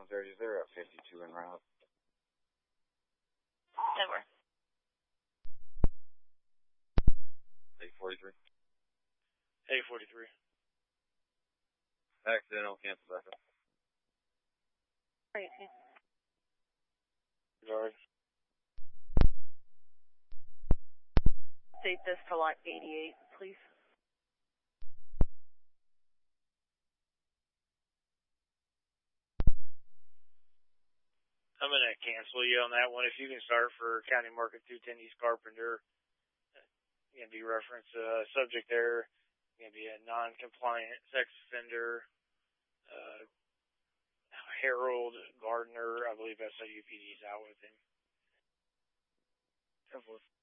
130 at 52 en route. Over. 843. 843. Accidental, cancel backup. Right. Regard. State this to lot 88, please. I'm going to cancel you on that one. If you can start for County Market 210 East Carpenter, going to be reference subject there. Going to be a non-compliant sex offender. Harold Gardner, I believe SOUPD is out with him. 10-4.